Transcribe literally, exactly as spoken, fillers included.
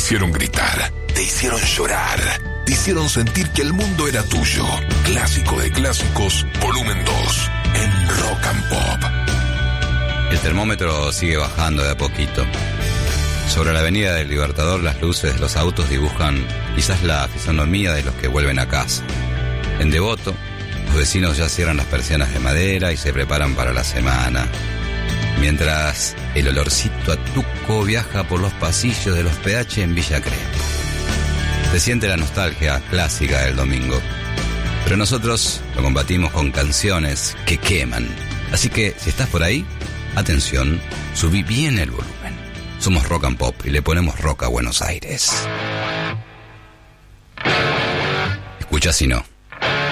hicieron gritar, te hicieron llorar, te hicieron sentir que el mundo era tuyo. Clásico de clásicos, volumen dos, en Rock and Pop. El termómetro sigue bajando de a poquito. Sobre la avenida del Libertador, las luces de los autos dibujan quizás la fisonomía de los que vuelven a casa. En Devoto, los vecinos ya cierran las persianas de madera y se preparan para la semana, mientras el olorcito a tuco viaja por los pasillos del hospedaje en Villa Crespo. Se siente la nostalgia clásica del domingo, pero nosotros lo combatimos con canciones que queman. Así que, si estás por ahí, atención, subí bien el volumen. Somos Rock and Pop y le ponemos rock a Buenos Aires. Escucha si no.